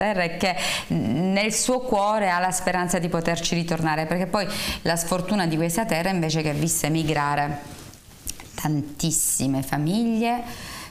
terra e che nel suo cuore ha la speranza di poterci ritornare, perché poi la sfortuna di questa terra invece che visse emigrare tantissime famiglie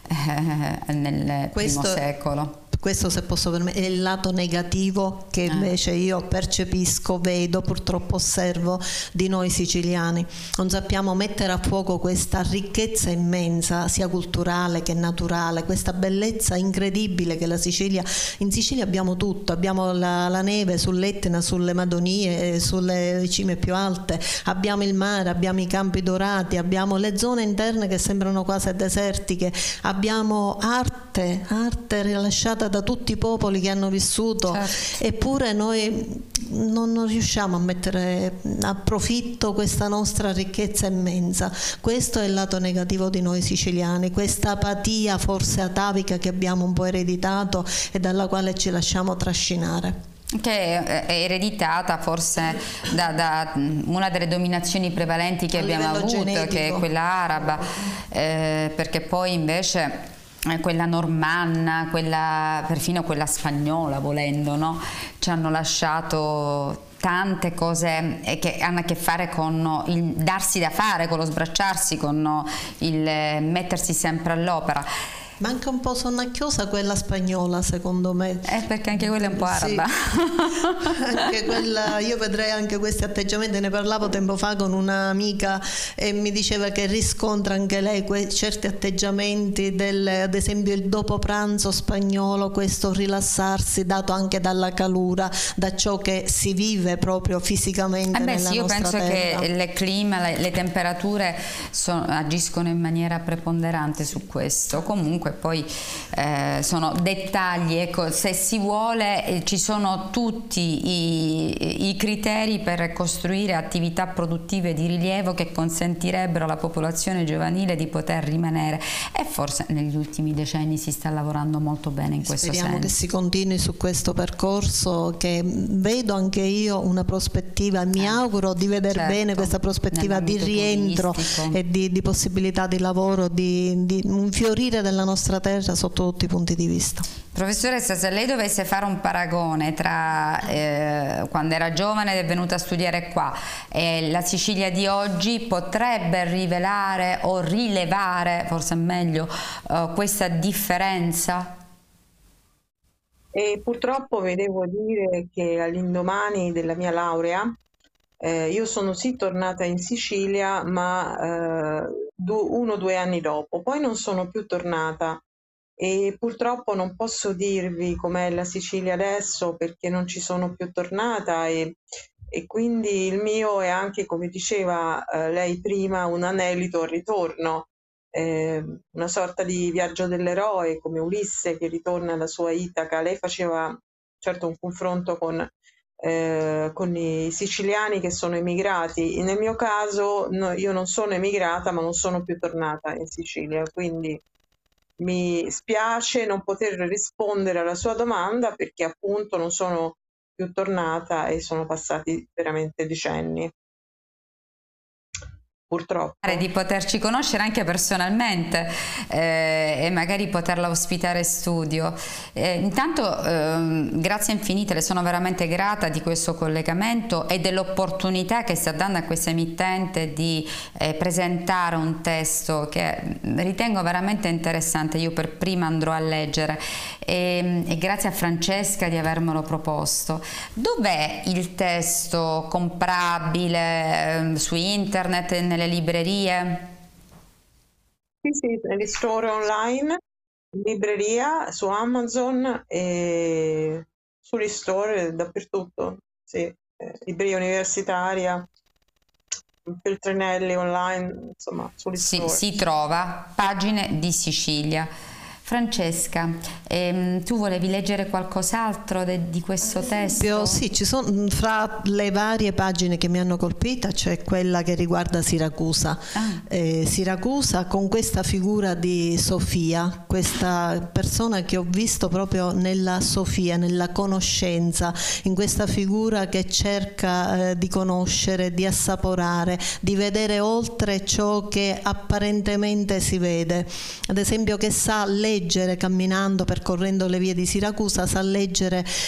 nel primo secolo. Questo, se posso permettere, è il lato negativo che invece io percepisco, vedo, purtroppo osservo di noi siciliani. Non sappiamo mettere a fuoco questa ricchezza immensa, sia culturale che naturale, questa bellezza incredibile che la Sicilia. In Sicilia abbiamo tutto, abbiamo la neve sull'Etna, sulle Madonie, sulle cime più alte, abbiamo il mare, abbiamo i Campi Dorati, abbiamo le zone interne che sembrano quasi desertiche, abbiamo arte rilasciata da tutti i popoli che hanno vissuto, eppure noi non riusciamo a mettere a profitto questa nostra ricchezza immensa. Questo è il lato negativo di noi siciliani, questa apatia forse atavica che abbiamo un po' ereditato e dalla quale ci lasciamo trascinare, che è ereditata forse da una delle dominazioni prevalenti che abbiamo avuto, genetico, che è quella araba, perché poi invece quella normanna, perfino quella spagnola, volendo, no? Ci hanno lasciato tante cose che hanno a che fare con il darsi da fare, con lo sbracciarsi, con il mettersi sempre all'opera. Manca un po' sonnacchiosa quella spagnola, secondo me. Perché anche quella è un po' araba. Sì. Anche quella, io vedrei anche questi atteggiamenti, ne parlavo tempo fa con un'amica e mi diceva che riscontra anche lei certi atteggiamenti ad esempio il dopo pranzo spagnolo, questo rilassarsi dato anche dalla calura, da ciò che si vive proprio fisicamente nella io nostra penso terra. Che il clima, le temperature agiscono in maniera preponderante su questo. Comunque poi sono dettagli, ecco, se si vuole ci sono tutti i criteri per costruire attività produttive di rilievo che consentirebbero alla popolazione giovanile di poter rimanere, e forse negli ultimi decenni si sta lavorando molto bene in questo senso. Speriamo che si continui su questo percorso, che vedo anche io una prospettiva, mi auguro di vedere bene questa prospettiva di rientro e di possibilità di lavoro, di un fiorire della nostra terra sotto tutti i punti di vista. Professoressa, se lei dovesse fare un paragone tra quando era giovane ed è venuta a studiare qua e la Sicilia di oggi, potrebbe rivelare o rilevare, forse è meglio, questa differenza? E purtroppo vi devo dire che all'indomani della mia laurea io sono sì tornata in Sicilia, ma 1 o 2 anni dopo, poi non sono più tornata e purtroppo non posso dirvi com'è la Sicilia adesso perché non ci sono più tornata e quindi il mio è anche, come diceva lei prima, un anelito al ritorno, una sorta di viaggio dell'eroe come Ulisse che ritorna alla sua Itaca. Lei faceva certo un confronto con i siciliani che sono emigrati. Nel mio caso io non sono emigrata, ma non sono più tornata in Sicilia, quindi mi spiace non poter rispondere alla sua domanda perché appunto non sono più tornata e sono passati veramente decenni. Purtroppo. Di poterci conoscere anche personalmente e magari poterla ospitare in studio. Intanto grazie infinite, le sono veramente grata di questo collegamento e dell'opportunità che sta dando a questa emittente di presentare un testo che ritengo veramente interessante. Io per prima andrò a leggere e grazie a Francesca di avermelo proposto. Dov'è il testo comprabile su internet, nelle librerie? Sì, negli store online, in libreria, su Amazon e sugli store dappertutto, sì, libreria universitaria, Feltrinelli online, insomma, sugli store. Si trova Pagine di Sicilia. Francesca, tu volevi leggere qualcos'altro di questo testo? Sì, ci sono, fra le varie pagine che mi hanno colpita c'è quella che riguarda Siracusa. Siracusa con questa figura di Sofia, questa persona che ho visto proprio nella Sofia, nella conoscenza, in questa figura che cerca di conoscere, di assaporare, di vedere oltre ciò che apparentemente si vede. Ad esempio che sa leggere camminando, percorrendo le vie di Siracusa, sa leggere